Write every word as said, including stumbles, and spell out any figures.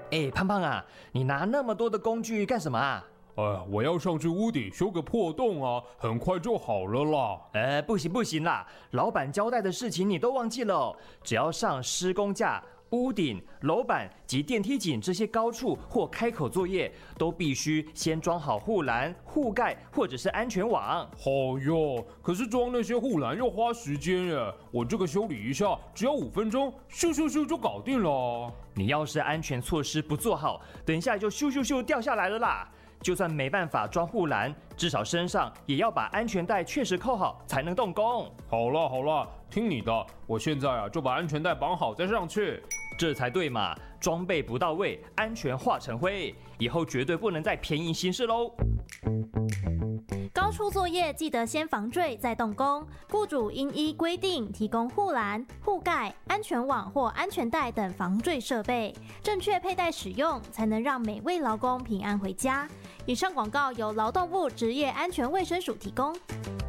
哎，胖胖啊，你拿那么多的工具干什么啊？ 哎，我要上去屋顶修个破洞啊，很快就好了啦。 呃，不行不行啦，老板交代的事情你都忘记了哦。只要上施工架、屋顶、楼板及电梯井这些高处或开口作业，都必须先装好护栏、护盖或者是安全网。 好哟，可是装那些护栏要花时间耶，我这个修理一下只要五分钟，咻咻咻就搞定了。 你要是安全措施不做好，等一下就咻咻咻掉下来了啦。就算没办法装护栏，至少身上也要把安全带确实扣好，才能动工。 好了好了，听你的，我现在啊就把安全带绑好再上去。 这才对嘛，装备不到位，安全化成灰，以后绝对不能再便宜行事喽。 高处作业记得先防坠再动工，雇主应依规定提供护栏、护盖、安全网或安全带等防坠设备，正确佩戴使用，才能让每位劳工平安回家。以上广告由劳动部职业安全卫生署提供。